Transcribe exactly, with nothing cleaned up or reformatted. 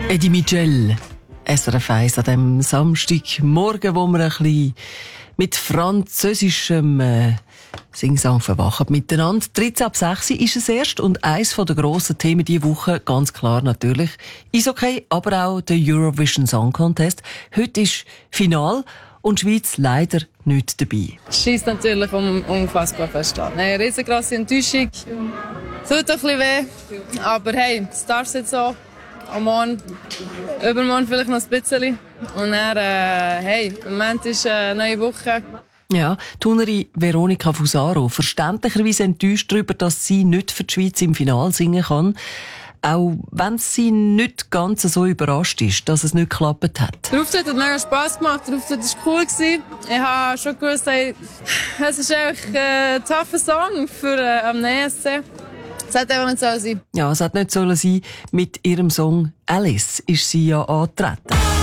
Eddie Mitchell, S R F eins an dem Samstagmorgen, wo wir ein bisschen mit französischem äh, Singsang verwachen miteinander. dreizehn ab sechs ist es erst und eines der grossen Themen diese Woche, ganz klar natürlich, Eishockey, aber auch der Eurovision Song Contest. Heute ist Final und die Schweiz leider nicht dabei. Es scheisst natürlich um, unfassbar fest an. Eine riesengroße Enttäuschung. Tut ein bisschen weh, aber hey, es darf jetzt so. Am Morgen, übermorgen vielleicht noch ein bisschen. Und dann, äh, hey, im Moment ist eine neue Woche. Ja, die Turnerin Veronika Fusaro, verständlicherweise enttäuscht darüber, dass sie nicht für die Schweiz im Finale singen kann. Auch wenn sie nicht ganz so überrascht ist, dass es nicht geklappt hat. Der Auftritt hat mega Spass gemacht, der Auftritt war cool. Ich habe schon gewusst, hey, es ist eigentlich ein taffer Song für äh, am E S C. Es hat einfach nicht so sein. Ja, es hat nicht sollen sein. Mit ihrem Song Alice ist sie ja angetreten.